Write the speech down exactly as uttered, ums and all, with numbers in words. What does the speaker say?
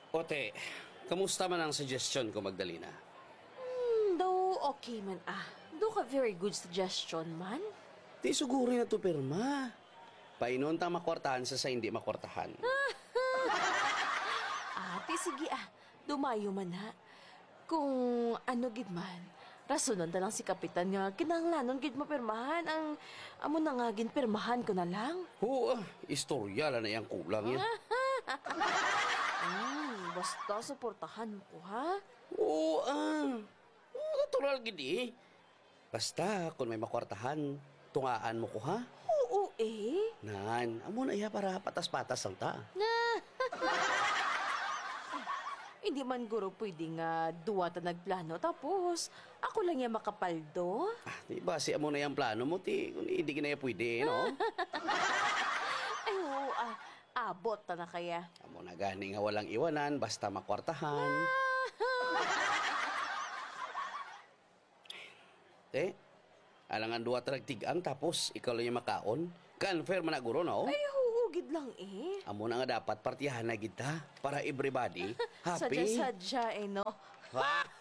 Ote, kamusta man ang suggestion ko, Magdalena? Hmm, daw okay man ah. Do ka very good suggestion man. Di siguro na to pirma. Painon ta makwartahan sa sa hindi makwartahan. Ate, sige ah. Dumayo man ha. Kung ano gid man, rasonon na lang si Kapitan nga kinahanglanon gid mo pirmahan ang amo na nga gin pirmahan ko na lang. Oo, ah, istorya lang na yung kulang yan. Hmm, basta suportahan ko ha. Oo, ah. Oo, natural gidi. Basta, kung may makwartahan, tungaan mo ko, ha? Oo eh. Nan, amo na iya para patas-patas lang ta. Hindi man guro pwede nga duwa ta nagplano tapos ako lang yung makapaldo. Ah, di ba, si amo na yung plano mo, ti, kung hindi ka na yan pwede, no? Ay oo ah, abot ta na kaya. Amo na gani nga walang iwanan, basta makwartahan. Eh, alangan duwa talag tigang tapos ikaw lang yung makaon. Confirm man na guro, no? Ay oo, gid lang eh. Amo na nga dapat partiyahan na kita para everybody happy. Sadya-sadya eh no. Ha?